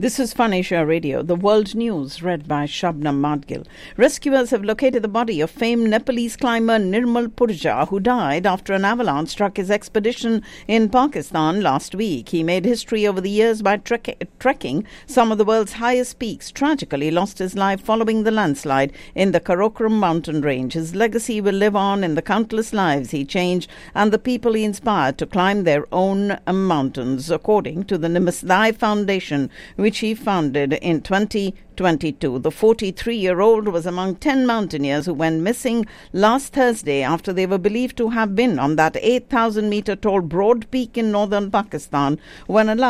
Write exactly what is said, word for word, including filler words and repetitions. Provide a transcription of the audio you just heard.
This is Fun Asia Radio, the world news read by Shabnam Madgil. Rescuers have located the body of famed Nepalese climber Nirmal Purja, who died after an avalanche struck his expedition in Pakistan last week. He made history over the years by trek- trekking some of the world's highest peaks. Tragically lost his life following the landslide in the Karakoram mountain range. His legacy will live on in the countless lives he changed and the people he inspired to climb their own mountains, according to the Namaste Foundation, which he founded in twenty twenty-two. The forty-three-year-old was among ten mountaineers who went missing last Thursday after they were believed to have been on that eight thousand meter tall broad peak in northern Pakistan when a